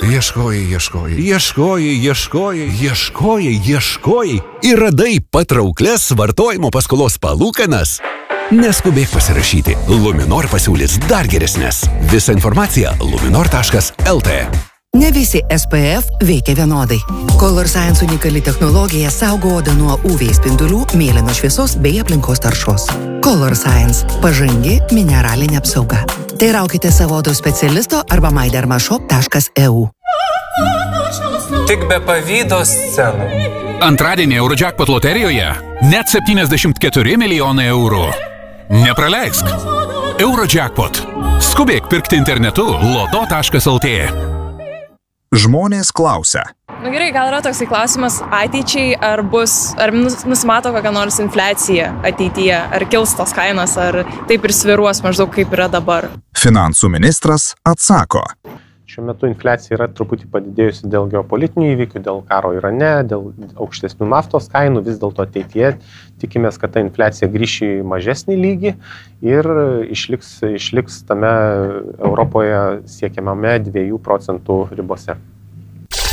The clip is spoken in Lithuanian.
Ieškojai ir radai patrauklias vartojimo paskolos palūkanas. Neskubėk pasirašyti. Luminor pasiūlys dar geresnės. Visa informacija luminor.lt. Ne visi SPF veikia vienodai. Color Science unikali technologija saugo odą nuo UV spindulių, mėlynos šviesos bei aplinkos taršos. Color Science – pažangi mineralinė apsauga. Teiraukite savo odos specialisto arba mydermashop.eu. Tik be pavydo scenų. Antradienį Eurojackpot loterijoje net 74 milijonai eurų. Nepraleisk. Eurojackpot. Skubėk pirkti internetu loto.lt. Žmonės klausia. Gerai, gal yra toksai klausimas ateičiai, ar nusimato kokią nors infliaciją ateityje, ar kils tos kainos, ar taip ir sviruos maždaug kaip yra dabar. Finansų ministras atsako. Šiuo metu infliacija yra truputį padidėjusi dėl geopolitinių įvykių, dėl karo Irane, dėl aukštesnių naftos kainų. Vis dėlto ateityje tikimės, kad ta infliacija grįš į mažesnį lygį ir išliks tame Europoje siekiamame 2% ribose.